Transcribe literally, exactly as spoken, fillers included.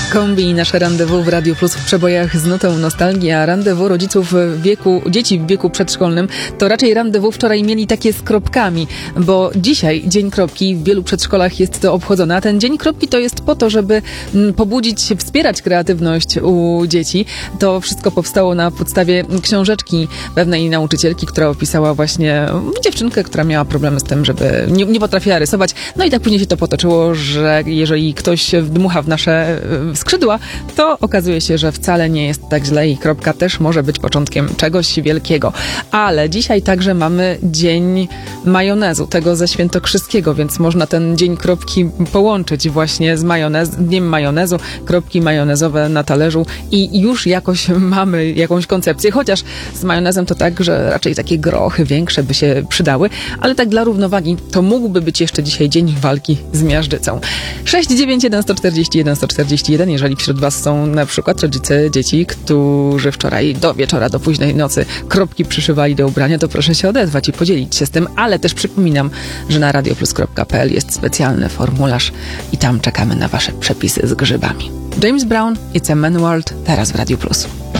Kombi i nasze rendezvous w Radiu Plus w przebojach z nutą nostalgii, a rendezvous rodziców w wieku, dzieci w wieku przedszkolnym to raczej rendezvous wczoraj mieli takie z kropkami, bo dzisiaj Dzień Kropki w wielu przedszkolach jest to obchodzone, a ten Dzień Kropki to jest po to, żeby pobudzić, wspierać kreatywność u dzieci. To wszystko powstało na podstawie książeczki pewnej nauczycielki, która opisała właśnie dziewczynkę, która miała problemy z tym, żeby nie, nie potrafiła rysować. No i tak później się to potoczyło, że jeżeli ktoś dmucha w nasze skrzydła, to okazuje się, że wcale nie jest tak źle i kropka też może być początkiem czegoś wielkiego. Ale dzisiaj także mamy Dzień Majonezu, tego ze Świętokrzyskiego, więc można ten Dzień Kropki połączyć właśnie z majonez, Dniem Majonezu, kropki majonezowe na talerzu i już jakoś mamy jakąś koncepcję, chociaż z majonezem to tak, że raczej takie grochy większe by się przydały, ale tak dla równowagi to mógłby być jeszcze dzisiaj Dzień Walki z Miażdżycą. sześć dziewięć jeden sto czterdzieści jeden sto czterdzieści jeden, jeżeli wśród was są na przykład rodzice dzieci, którzy wczoraj do wieczora, do późnej nocy kropki przyszywali do ubrania, to proszę się odezwać i podzielić się z tym, ale też przypominam, że na radioplus kropka p l jest specjalny formularz i tam czekamy na wasze przepisy z grzybami. James Brown, It's a Man World, teraz w Radiu Plus.